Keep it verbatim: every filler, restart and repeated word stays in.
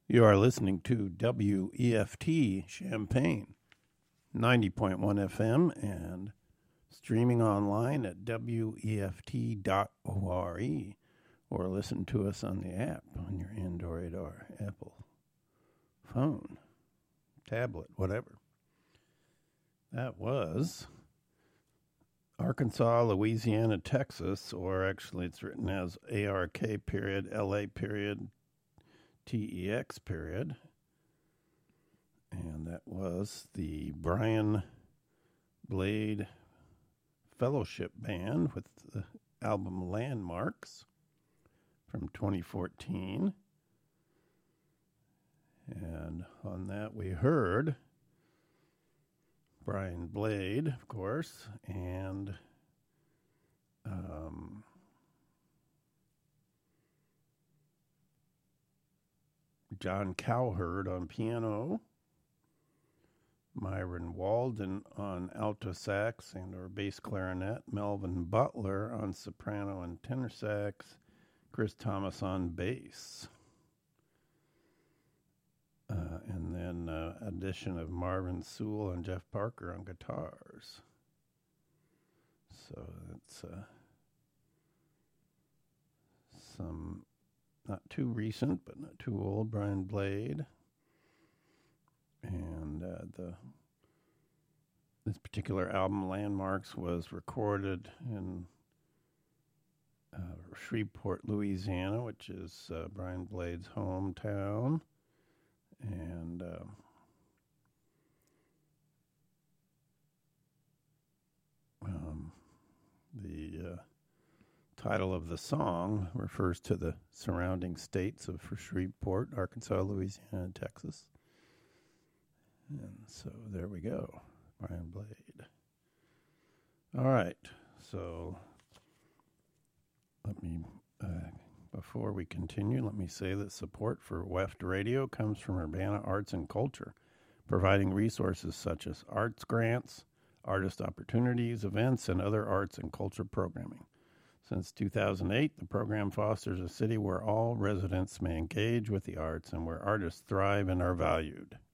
You are listening to W E F T Champaign, ninety point one F M, and streaming online at W E F T dot org, or listen to us on the app on your Android or Apple phone, tablet, whatever. That was Arkansas, Louisiana, Texas, or actually it's written as A R K period, L A period, T E X period. And that was the Brian Blade Fellowship Band with the album Landmarks from twenty fourteen. And on that we heard Brian Blade, of course, and um, John Cowherd on piano, Myron Walden on alto sax and or bass clarinet, Melvin Butler on soprano and tenor sax, Chris Thomas on bass. Uh, and then uh, addition of Marvin Sewell and Jeff Parker on guitars. So that's uh, some not too recent, but not too old, Brian Blade. And uh, the this particular album, Landmarks, was recorded in uh, Shreveport, Louisiana, which is uh, Brian Blade's hometown. And uh, um, the uh, title of the song refers to the surrounding states of Shreveport, Arkansas, Louisiana, and Texas. And so there we go, Brian Blade. All right, so let me... Uh, Before we continue, let me say that support for W E F T Radio comes from Urbana Arts and Culture, providing resources such as arts grants, artist opportunities, events, and other arts and culture programming. Since two thousand eight, the program fosters a city where all residents may engage with the arts and where artists thrive and are valued.